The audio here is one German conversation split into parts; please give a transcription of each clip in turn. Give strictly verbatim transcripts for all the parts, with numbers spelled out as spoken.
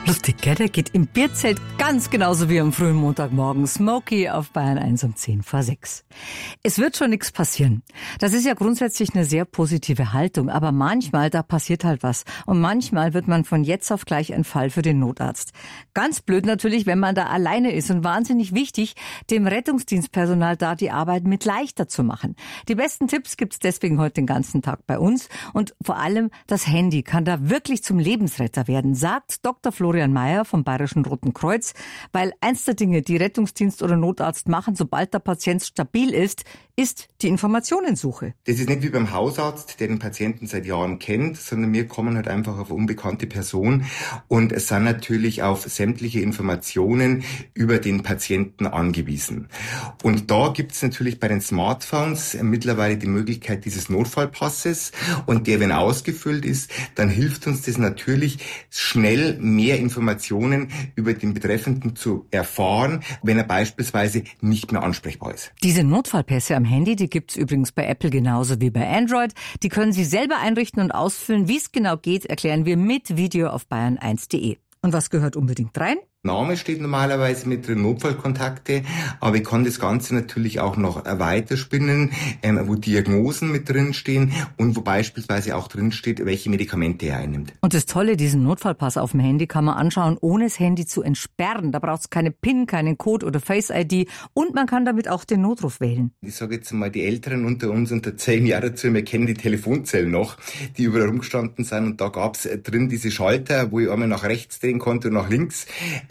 Lustig, gell? Der geht im Bierzelt ganz genauso wie am frühen Montagmorgen. Smokey auf Bayern eins um zehn vor sechs. Es wird schon nichts passieren. Das ist ja grundsätzlich eine sehr positive Haltung. Aber manchmal, da passiert halt was. Und manchmal wird man von jetzt auf gleich ein Fall für den Notarzt. Ganz blöd natürlich, wenn man da alleine ist. Und wahnsinnig wichtig, dem Rettungsdienstpersonal da die Arbeit mit leichter zu machen. Die besten Tipps gibt's deswegen heute den ganzen Tag bei uns. Und vor allem das Handy kann da wirklich zum Lebensretter werden, sagt Doktor Florian Mayer vom Bayerischen Roten Kreuz, weil eins der Dinge, die Rettungsdienst oder Notarzt machen, sobald der Patient stabil ist, ist die Informationensuche. Das ist nicht wie beim Hausarzt, der den Patienten seit Jahren kennt, sondern wir kommen halt einfach auf eine unbekannte Person und es sind natürlich auf sämtliche Informationen über den Patienten angewiesen. Und da gibt es natürlich bei den Smartphones mittlerweile die Möglichkeit dieses Notfallpasses und der, wenn ausgefüllt ist, dann hilft uns das natürlich schnell mehr Informationen über den Betreffenden zu erfahren, wenn er beispielsweise nicht mehr ansprechbar ist. Diese Notfallpässe am Handy, die gibt's übrigens bei Apple genauso wie bei Android. Die können Sie selber einrichten und ausfüllen. Wie es genau geht, erklären wir mit Video auf bayern eins punkt de. Und was gehört unbedingt rein? Name steht normalerweise mit drin, Notfallkontakte, aber ich kann das Ganze natürlich auch noch weiterspinnen, ähm, wo Diagnosen mit drin stehen und wo beispielsweise auch drin steht, welche Medikamente er einnimmt. Und das Tolle, diesen Notfallpass auf dem Handy kann man anschauen, ohne das Handy zu entsperren. Da braucht es keine PIN, keinen Code oder Face I D und man kann damit auch den Notruf wählen. Ich sage jetzt mal, die Älteren unter uns unter zehn Jahre dazu, wir kennen die Telefonzellen noch, die überall rumgestanden sind und da gab's drin diese Schalter, wo ich einmal nach rechts drehen konnte und nach links.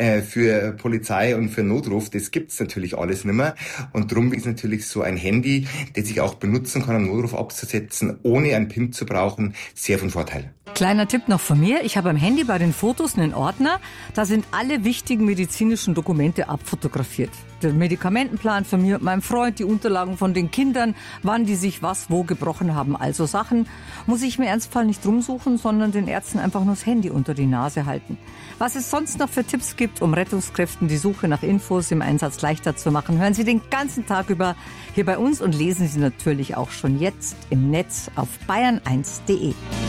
Für Polizei und für Notruf, das gibt's natürlich alles nicht mehr. Und darum ist natürlich so ein Handy, das ich auch benutzen kann, um Notruf abzusetzen, ohne einen PIN zu brauchen, sehr von Vorteil. Kleiner Tipp noch von mir. Ich habe am Handy bei den Fotos einen Ordner. Da sind alle wichtigen medizinischen Dokumente abfotografiert. Der Medikamentenplan von mir und meinem Freund, die Unterlagen von den Kindern, wann die sich was wo gebrochen haben. Also Sachen muss ich mir im Ernstfall nicht rumsuchen, sondern den Ärzten einfach nur das Handy unter die Nase halten. Was es sonst noch für Tipps gibt, um Rettungskräften die Suche nach Infos im Einsatz leichter zu machen, hören Sie den ganzen Tag über hier bei uns und lesen Sie natürlich auch schon jetzt im Netz auf bayern eins punkt de.